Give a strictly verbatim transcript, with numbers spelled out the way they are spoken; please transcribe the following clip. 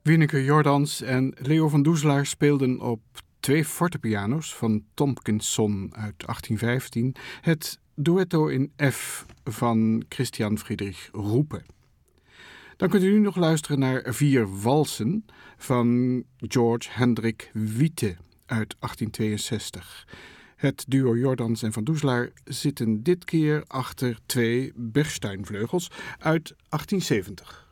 Wieneke Jordans en Leo van Doeselaar speelden op twee fortepiano's van Tompkinson uit achttien vijftien het duetto in F van Christian Friedrich Roope. Dan kunt u nu nog luisteren naar Vier Walsen van George Hendrik Witte uit achttien tweeënzestig. Het duo Jordans en van Doeselaar zitten dit keer achter twee Bechsteinvleugels uit achttien zeventig.